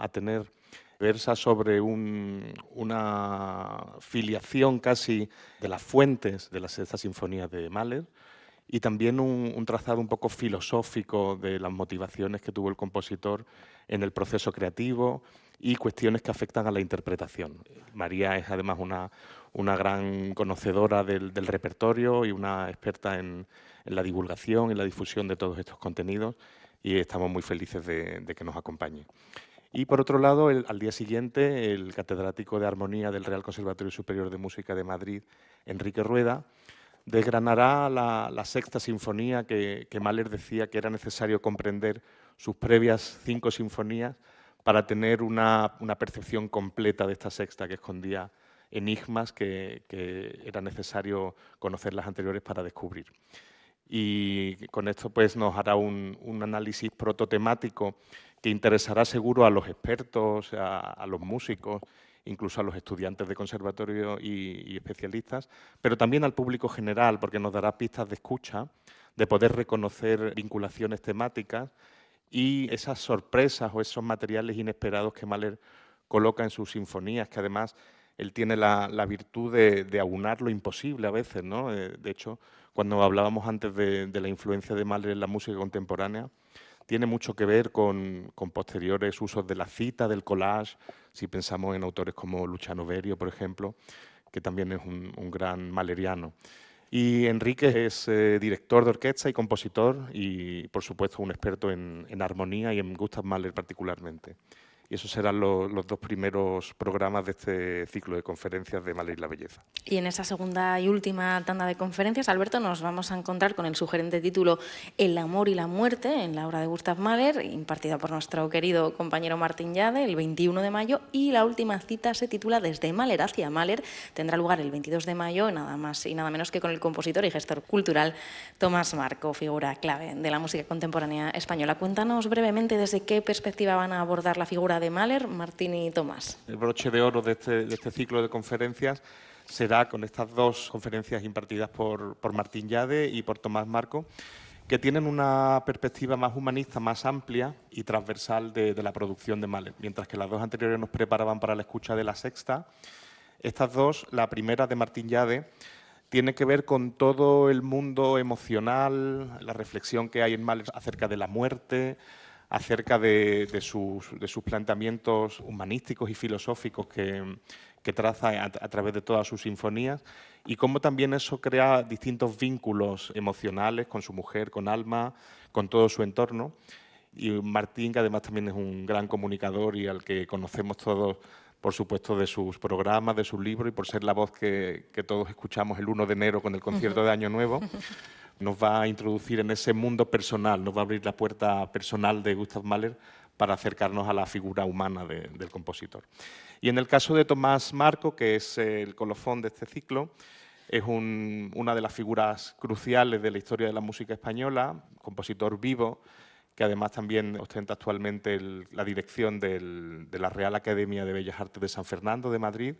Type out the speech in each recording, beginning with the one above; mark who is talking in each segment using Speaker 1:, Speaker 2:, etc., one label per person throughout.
Speaker 1: a tener. Versa sobre una filiación casi de las fuentes de la Sexta Sinfonía de Mahler y también un trazado un poco filosófico de las motivaciones que tuvo el compositor en el proceso creativo y cuestiones que afectan a la interpretación. María es además una gran conocedora del repertorio y una experta en la divulgación y la difusión de todos estos contenidos y estamos muy felices de que nos acompañe. Y por otro lado, al día siguiente, el catedrático de Armonía del Real Conservatorio Superior de Música de Madrid, Enrique Rueda, desgranará la Sexta Sinfonía que Mahler decía que era necesario comprender sus previas 5 sinfonías para tener una percepción completa de esta sexta que escondía enigmas que era necesario conocer las anteriores para descubrir. Y con esto pues, nos hará un análisis prototemático que interesará seguro a los expertos, a los músicos, incluso a los estudiantes de conservatorio y especialistas, pero también al público general, porque nos dará pistas de escucha, de poder reconocer vinculaciones temáticas y esas sorpresas o esos materiales inesperados que Mahler coloca en sus sinfonías, que además él tiene la virtud de aunar lo imposible a veces, ¿no? De hecho, cuando hablábamos antes de la influencia de Mahler en la música contemporánea, tiene mucho que ver con posteriores usos de la cita, del collage, si pensamos en autores como Luciano Berio, por ejemplo, que también es un gran mahleriano. Y Enrique es director de orquesta y compositor y, por supuesto, un experto en armonía y en Gustav Mahler particularmente. Y esos serán los 2 primeros programas de este ciclo de conferencias de Mahler y la belleza.
Speaker 2: Y en esa segunda y última tanda de conferencias, Alberto, nos vamos a encontrar con el sugerente título El amor y la muerte, en la obra de Gustav Mahler, impartida por nuestro querido compañero Martín Llade, el 21 de mayo, y la última cita se titula Desde Mahler hacia Mahler, tendrá lugar el 22 de mayo, nada más y nada menos que con el compositor y gestor cultural Tomás Marco, figura clave de la música contemporánea española. Cuéntanos brevemente desde qué perspectiva van a abordar la figura de Mahler, Martín y Tomás.
Speaker 1: El broche de oro de este ciclo de conferencias será con estas 2 conferencias impartidas por Martín Llade y por Tomás Marco, que tienen una perspectiva más humanista, más amplia y transversal de la producción de Mahler. Mientras que las 2 anteriores nos preparaban para la escucha de la sexta, estas 2, la primera de Martín Llade, tiene que ver con todo el mundo emocional, la reflexión que hay en Mahler acerca de la muerte, acerca de sus planteamientos humanísticos y filosóficos que traza a través de todas sus sinfonías y cómo también eso crea distintos vínculos emocionales con su mujer, con Alma, con todo su entorno. Y Martín, que además también es un gran comunicador y al que conocemos todos, por supuesto, de sus programas, de sus libros y por ser la voz que todos escuchamos el 1 de enero con el concierto de Año Nuevo, nos va a introducir en ese mundo personal, nos va a abrir la puerta personal de Gustav Mahler para acercarnos a la figura humana del compositor. Y en el caso de Tomás Marco, que es el colofón de este ciclo, es una de las figuras cruciales de la historia de la música española, compositor vivo, que además también ostenta actualmente la dirección de la Real Academia de Bellas Artes de San Fernando de Madrid,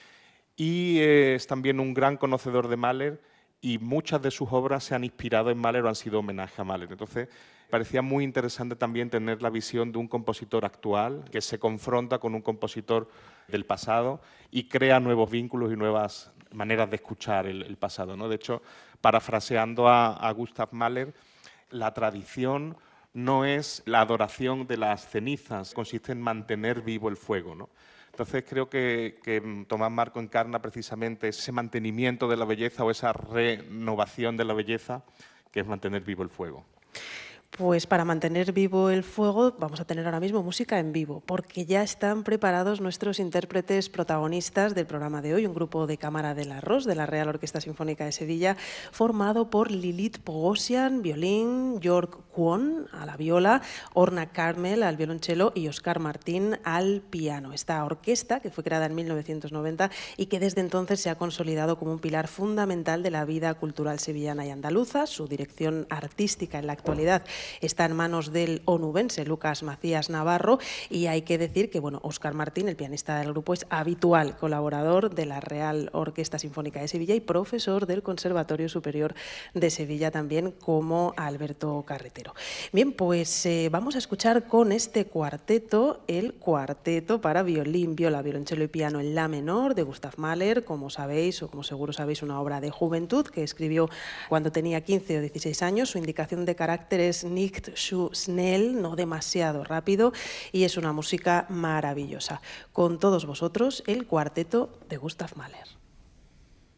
Speaker 1: y es también un gran conocedor de Mahler y muchas de sus obras se han inspirado en Mahler o han sido homenaje a Mahler. Entonces, parecía muy interesante también tener la visión de un compositor actual que se confronta con un compositor del pasado y crea nuevos vínculos y nuevas maneras de escuchar el pasado, ¿no? De hecho, parafraseando a Gustav Mahler, la tradición no es la adoración de las cenizas, consiste en mantener vivo el fuego, ¿no? Entonces creo que Tomás Marco encarna precisamente ese mantenimiento de la belleza o esa renovación de la belleza que es mantener vivo el fuego.
Speaker 3: Pues para mantener vivo el fuego vamos a tener ahora mismo música en vivo, porque ya están preparados nuestros intérpretes protagonistas del programa de hoy, un grupo de cámara del Arroz, de la Real Orquesta Sinfónica de Sevilla, formado por Lilith Pogosian, violín, Jörg Kwon a la viola, Orna Carmel al violonchelo y Óscar Martín al piano. Esta orquesta, que fue creada en 1990 y que desde entonces se ha consolidado como un pilar fundamental de la vida cultural sevillana y andaluza, su dirección artística en la actualidad está en manos del onubense Lucas Macías Navarro, y hay que decir que, bueno, Óscar Martín, el pianista del grupo, es habitual colaborador de la Real Orquesta Sinfónica de Sevilla y profesor del Conservatorio Superior de Sevilla también, como Alberto Carretero. Bien, pues vamos a escuchar con este cuarteto, el cuarteto para violín, viola, violonchelo y piano en la menor de Gustav Mahler, como sabéis, o como seguro sabéis, una obra de juventud que escribió cuando tenía 15 o 16 años. Su indicación de carácter es nicht zu schnell, no demasiado rápido, y es una música maravillosa. Con todos vosotros, el cuarteto de Gustav Mahler.